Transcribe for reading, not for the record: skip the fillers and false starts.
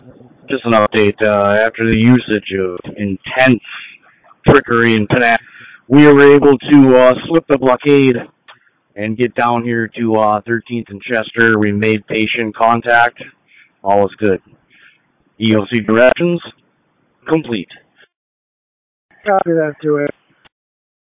Just an update. After the usage of intense trickery and panache, we were able to slip the blockade and get down here to 13th and Chester. We made patient contact. All is good. EOC directions complete. Copy that to it.